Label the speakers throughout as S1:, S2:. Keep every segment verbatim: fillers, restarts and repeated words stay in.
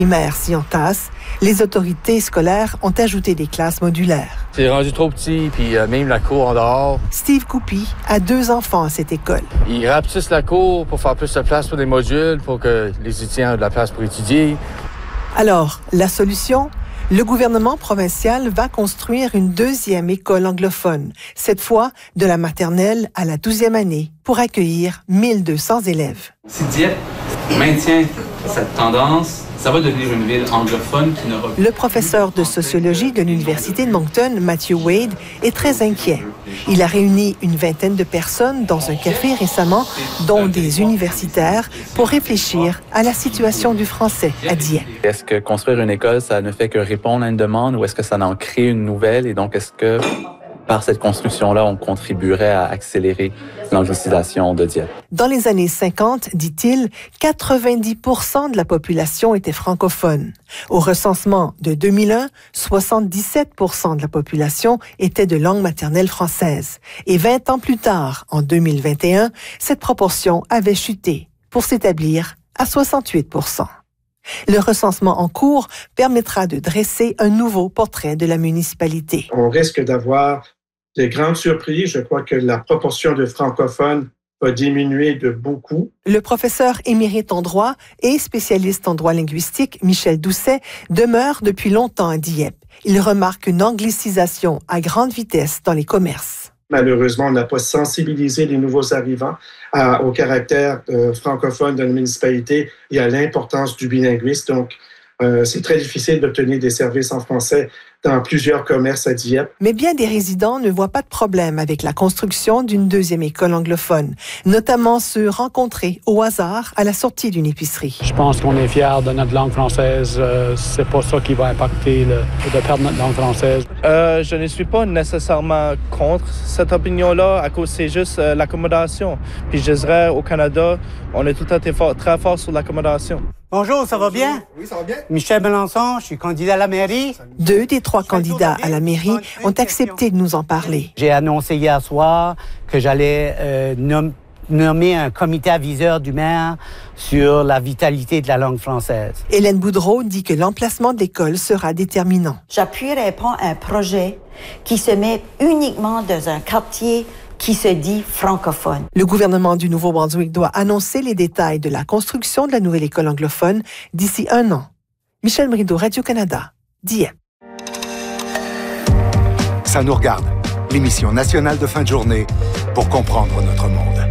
S1: primaires s'y entassent, les autorités scolaires ont ajouté des classes modulaires.
S2: C'est rendu trop petit, puis euh, même la cour en dehors.
S1: Steve Coupy a deux enfants à cette école.
S2: Ils rapetissent la cour pour faire plus de place pour des modules, pour que les étudiants aient de la place pour étudier.
S1: Alors, la solution? Le gouvernement provincial va construire une deuxième école anglophone, cette fois de la maternelle à la douzième année, pour accueillir mille deux cents élèves.
S3: Si Dieppe maintient cette tendance, ça va devenir une ville anglophone qui n'aura plus...
S1: Le professeur de sociologie de l'Université de Moncton, Matthew Wade, est très inquiet. Il a réuni une vingtaine de personnes dans un café récemment, dont des universitaires, pour réfléchir à la situation du français à Dieppe.
S4: Est-ce que construire une école, ça ne fait que répondre à une demande ou est-ce que ça en crée une nouvelle? Et donc, est-ce que par cette construction-là, on contribuerait à accélérer l'anglicisation de Dieppe?
S1: Dans les années cinquante, dit-il, quatre-vingt-dix pour cent de la population était francophone. Au recensement de deux mille un, soixante-dix-sept pour cent de la population était de langue maternelle française. Et vingt ans plus tard, en deux mille vingt et un, cette proportion avait chuté pour s'établir à soixante-huit pour cent. Le recensement en cours permettra de dresser un nouveau portrait de la municipalité.
S5: On risque d'avoir des grandes surprises. Je crois que la proportion de francophones va diminuer de beaucoup.
S1: Le professeur émérite en droit et spécialiste en droit linguistique, Michel Doucet, demeure depuis longtemps à Dieppe. Il remarque une anglicisation à grande vitesse dans les commerces.
S5: Malheureusement, on n'a pas sensibilisé les nouveaux arrivants à, au caractère euh, francophone de la municipalité et à l'importance du bilinguisme. Donc, euh, c'est très difficile d'obtenir des services en français dans plusieurs commerces à Dieppe.
S1: Mais bien des résidents ne voient pas de problème avec la construction d'une deuxième école anglophone, notamment ceux rencontrés au hasard à la sortie d'une épicerie.
S6: Je pense qu'on est fiers de notre langue française. Euh, c'est pas ça qui va impacter le, de perdre notre langue française.
S7: Euh, je ne suis pas nécessairement contre cette opinion-là, à cause c'est juste euh, l'accommodation. Puis je dirais, au Canada, on est tout à fait fort, très fort sur l'accommodation.
S8: Bonjour, ça va bien?
S5: Oui, ça va bien.
S8: Michel Melançon, je suis candidat à la mairie.
S1: Deux des trois candidats à la mairie ont accepté de nous en parler.
S8: J'ai annoncé hier soir que j'allais euh, nom- nommer un comité aviseur du maire sur la vitalité de la langue française.
S1: Hélène Boudreau dit que l'emplacement de l'école sera déterminant.
S9: J'appuierai pas un projet qui se met uniquement dans un quartier qui se dit francophone.
S1: Le gouvernement du Nouveau-Brunswick doit annoncer les détails de la construction de la nouvelle école anglophone d'ici un an. Michel Brideau, Radio-Canada, Dieppe.
S10: Ça nous regarde, l'émission nationale de fin de journée pour comprendre notre monde.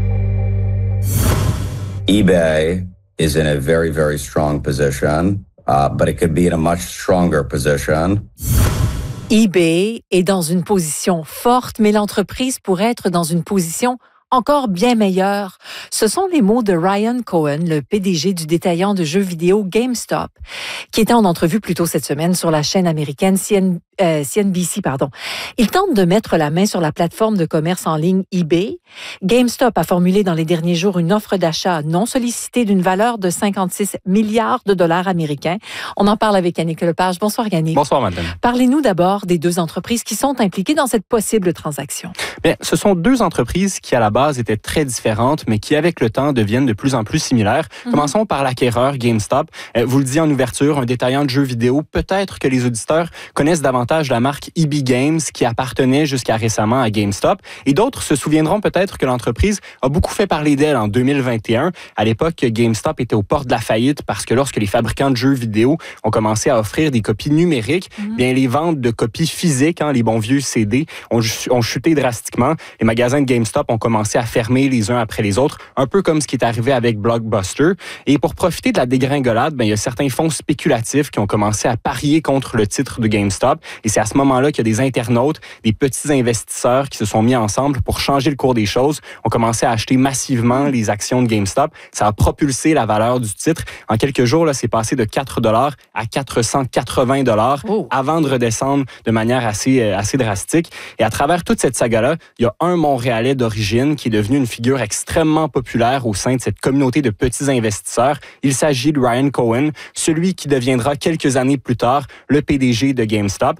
S11: eBay is in a very, very strong position, uh, but it could be in a much stronger position.
S12: eBay est dans une position forte, mais l'entreprise pourrait être dans une position encore bien meilleure. Ce sont les mots de Ryan Cohen, le P D G du détaillant de jeux vidéo GameStop, qui était en entrevue plus tôt cette semaine sur la chaîne américaine C N, euh, C N B C. Pardon. Il tente de mettre la main sur la plateforme de commerce en ligne eBay. GameStop a formulé dans les derniers jours une offre d'achat non sollicitée d'une valeur de cinquante-six milliards de dollars américains. On en parle avec Yannick Lepage. Bonsoir Yannick.
S13: Bonsoir madame.
S12: Parlez-nous d'abord des deux entreprises qui sont impliquées dans cette possible transaction.
S13: Bien, ce sont deux entreprises qui à la base étaient très différentes, mais qui avec le temps deviennent de plus en plus similaires. Mm-hmm. Commençons par l'acquéreur GameStop. Euh, vous le dites en ouverture, un détaillant de jeux vidéo. Peut-être que les auditeurs connaissent davantage la marque E B Games qui appartenait jusqu'à récemment à GameStop. Et d'autres se souviendront peut-être que l'entreprise a beaucoup fait parler d'elle en deux mille vingt et un. À l'époque, GameStop était aux portes de la faillite parce que lorsque les fabricants de jeux vidéo ont commencé à offrir des copies numériques, mm-hmm. bien les ventes de copies physiques, hein, les bons vieux C D, ont, ont chuté drastiquement. Les magasins de GameStop ont commencé à fermer les uns après les autres, un peu comme ce qui est arrivé avec Blockbuster. Et pour profiter de la dégringolade, bien, il y a certains fonds spéculatifs qui ont commencé à parier contre le titre de GameStop. Et c'est à ce moment-là qu'il y a des internautes, des petits investisseurs qui se sont mis ensemble pour changer le cours des choses, ont commencé à acheter massivement les actions de GameStop. Ça a propulsé la valeur du titre. En quelques jours, là, c'est passé de quatre dollars à quatre cent quatre-vingts dollars oh. avant de redescendre de manière assez, assez drastique. Et à travers toute cette saga-là, il y a un Montréalais d'origine qui est devenu une figure extrêmement populaire au sein de cette communauté de petits investisseurs. Il s'agit de Ryan Cohen, celui qui deviendra quelques années plus tard le P D G de GameStop.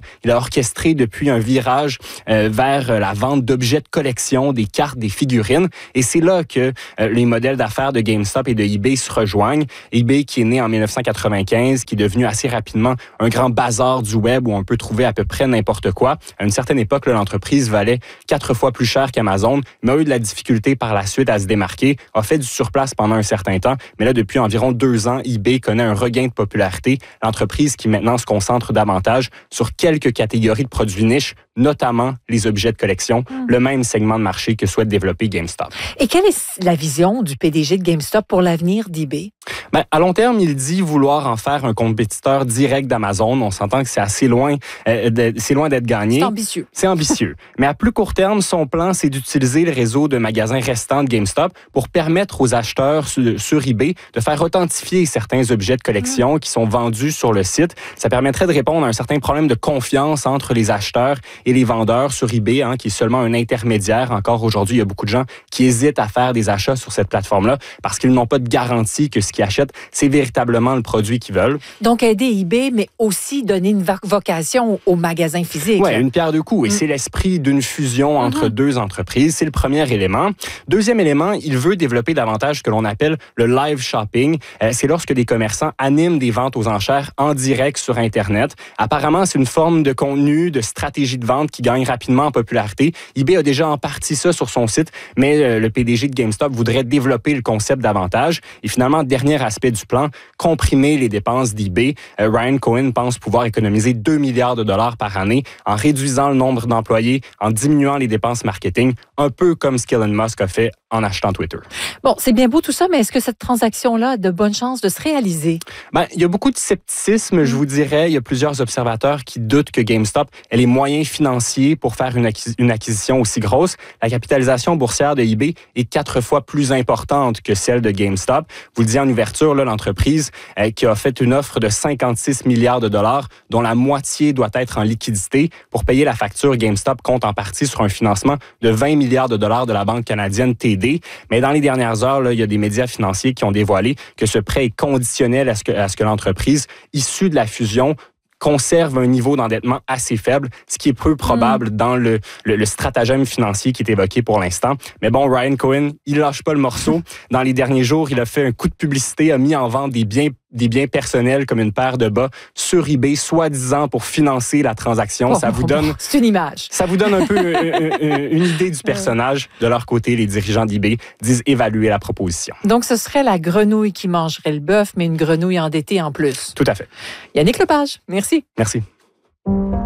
S13: il a orchestré depuis un virage euh, vers la vente d'objets de collection, des cartes, des figurines. Et c'est là que euh, les modèles d'affaires de GameStop et de eBay se rejoignent. eBay qui est né en dix-neuf cent quatre-vingt-quinze, qui est devenu assez rapidement un grand bazar du web où on peut trouver à peu près n'importe quoi. À une certaine époque, là, l'entreprise valait quatre fois plus cher qu'Amazon, mais a eu de la difficulté par la suite à se démarquer, a fait du surplace pendant un certain temps, mais là, depuis environ deux ans, eBay connaît un regain de popularité. L'entreprise qui maintenant se concentre davantage sur quelques catégories de produits niches, notamment les objets de collection, mmh. le même segment de marché que souhaite développer GameStop.
S12: Et quelle est la vision du P D G de GameStop pour l'avenir d'eBay?
S13: Ben, à long terme, il dit vouloir en faire un compétiteur direct d'Amazon. On s'entend que c'est assez loin, euh, de, c'est loin d'être gagné.
S12: C'est ambitieux.
S13: C'est ambitieux. Mais à plus court terme, son plan, c'est d'utiliser le réseau de magasins restants de GameStop pour permettre aux acheteurs sur, sur eBay de faire authentifier certains objets de collection mmh. qui sont vendus sur le site. Ça permettrait de répondre à un certain problème de confiance entre les acheteurs et les vendeurs sur eBay, hein, qui est seulement un intermédiaire. Encore aujourd'hui, il y a beaucoup de gens qui hésitent à faire des achats sur cette plateforme-là parce qu'ils n'ont pas de garantie que ce qu'ils achètent, c'est véritablement le produit qu'ils veulent.
S12: Donc, aider eBay, mais aussi donner une vocation aux magasins physiques.
S13: Oui, une pierre deux coups. Et mmh. c'est l'esprit d'une fusion entre mmh. deux entreprises. C'est le premier élément. Deuxième élément, il veut développer davantage ce que l'on appelle le live shopping. Euh, c'est lorsque des commerçants animent des ventes aux enchères en direct sur Internet. Apparemment, c'est une forme de contenu, de stratégie de vente qui gagne rapidement en popularité. eBay a déjà en partie ça sur son site, mais euh, le P D G de GameStop voudrait développer le concept davantage. Et finalement, dernier aspect du plan, comprimer les dépenses d'eBay. Euh, Ryan Cohen pense pouvoir économiser deux milliards de dollars par année en réduisant le nombre d'employés, en diminuant les dépenses marketing, un peu comme ce qu'Elon Musk a fait en achetant Twitter.
S12: Bon, c'est bien beau tout ça, mais est-ce que cette transaction-là a de bonnes chances de se réaliser?
S13: Ben, il y a beaucoup de scepticisme, mmh. je vous dirais. Il y a plusieurs observateurs qui doutent que GameStop ait les moyens financiers pour faire une, acquis- une acquisition aussi grosse. La capitalisation boursière de eBay est quatre fois plus importante que celle de GameStop. Vous le disiez en ouverture, là, l'entreprise euh, qui a fait une offre de cinquante-six milliards de dollars, dont la moitié doit être en liquidité. Pour payer la facture, GameStop compte en partie sur un financement de vingt milliards de dollars de la banque canadienne T D. Mais dans les dernières heures, là, il y a des médias financiers qui ont dévoilé que ce prêt est conditionnel à ce que, à ce que l'entreprise issue de la fusion conserve un niveau d'endettement assez faible, ce qui est peu probable mmh. dans le, le, le stratagème financier qui est évoqué pour l'instant. Mais bon, Ryan Cohen, il lâche pas le morceau. Dans les derniers jours, il a fait un coup de publicité, a mis en vente des biens des biens personnels comme une paire de bas sur eBay, soi-disant pour financer la transaction.
S12: Oh,
S13: ça vous donne...
S12: C'est une image.
S13: Ça vous donne un peu une, une idée du personnage. De leur côté, les dirigeants d'eBay disent évaluer la proposition.
S12: Donc, ce serait la grenouille qui mangerait le bœuf, mais une grenouille endettée en plus.
S13: Tout à fait.
S12: Yannick Lepage, merci.
S13: Merci.